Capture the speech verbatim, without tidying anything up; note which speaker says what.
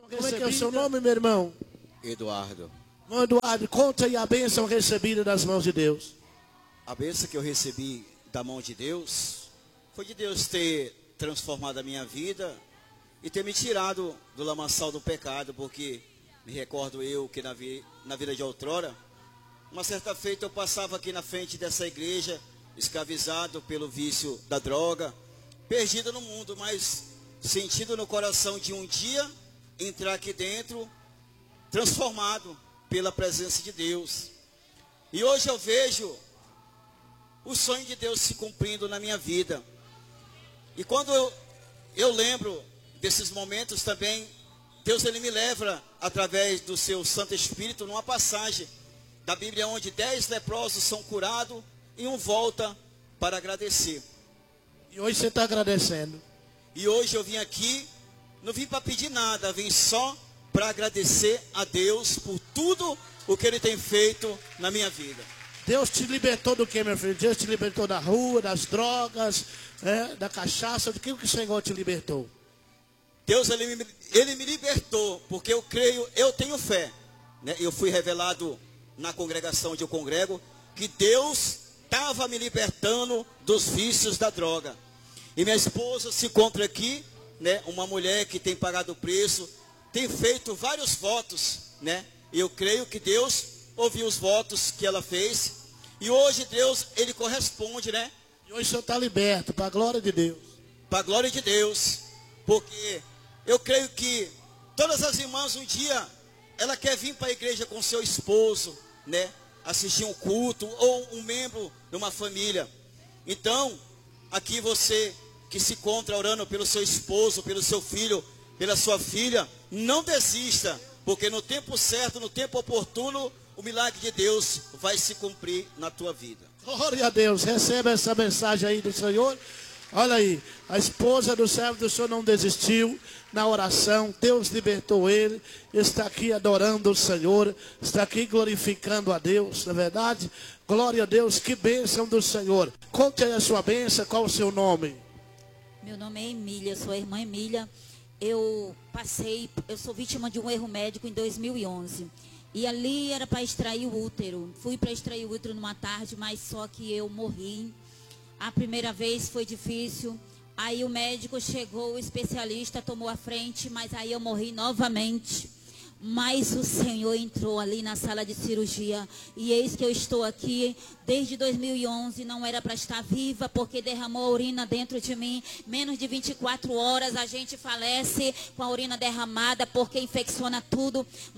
Speaker 1: Como é que é o seu nome, meu irmão?
Speaker 2: Eduardo.
Speaker 1: Irmão Eduardo, conta aí a bênção recebida das mãos de Deus.
Speaker 2: A bênção que eu recebi da mão de Deus foi de Deus ter transformado a minha vida e ter me tirado do lamaçal do pecado, porque me recordo eu que na, vi, na vida de outrora, uma certa feita eu passava aqui na frente dessa igreja, escravizado pelo vício da droga, perdido no mundo, mas sentido no coração de um dia entrar aqui dentro, transformado pela presença de Deus. E hoje eu vejo o sonho de Deus se cumprindo na minha vida. E quando eu, eu lembro desses momentos também, Deus ele me leva através do seu Santo Espírito numa passagem da Bíblia onde dez leprosos são curados e um volta para agradecer.
Speaker 1: E hoje você está agradecendo.
Speaker 2: E hoje eu vim aqui, não vim para pedir nada, vim só para agradecer a Deus por tudo o que Ele tem feito na minha vida.
Speaker 1: Deus te libertou do que, meu filho? Deus te libertou da rua, das drogas, é, da cachaça, do que o Senhor te libertou?
Speaker 2: Deus, Ele me, ele me libertou, porque eu creio, eu tenho fé. Né? Eu fui revelado na congregação onde eu congrego, que Deus estava me libertando dos vícios da droga. E minha esposa se encontra aqui, né? Uma mulher que tem pagado o preço, tem feito vários votos, né? E eu creio que Deus ouviu os votos que ela fez. E hoje Deus, Ele corresponde, né?
Speaker 1: E hoje o senhor está liberto, para a glória de Deus.
Speaker 2: Para a glória de Deus. Porque eu creio que todas as irmãs um dia, ela quer vir para a igreja com seu esposo, né? Assistir um culto ou um membro de uma família. Então, aqui você que se encontra orando pelo seu esposo, pelo seu filho, pela sua filha, não desista, porque no tempo certo, no tempo oportuno, o milagre de Deus vai se cumprir na tua vida.
Speaker 1: Glória a Deus, receba essa mensagem aí do Senhor. Olha aí, a esposa do servo do Senhor não desistiu na oração, Deus libertou ele, está aqui adorando o Senhor, está aqui glorificando a Deus, não é verdade? Glória a Deus, que bênção do Senhor. Conte aí a sua bênção, qual o seu nome?
Speaker 3: Meu nome é Emília, sou a irmã Emília. Eu passei, eu sou vítima de um erro médico em dois mil e onze. E ali era para extrair o útero. Fui para extrair o útero numa tarde, mas só que eu morri. A primeira vez foi difícil. Aí o médico chegou, o especialista tomou a frente, mas aí eu morri novamente. Mas o Senhor entrou ali na sala de cirurgia. E eis que eu estou aqui desde dois mil e onze. Não era para estar viva, porque derramou a urina dentro de mim. Menos de vinte e quatro horas a gente falece com a urina derramada, porque infecciona tudo.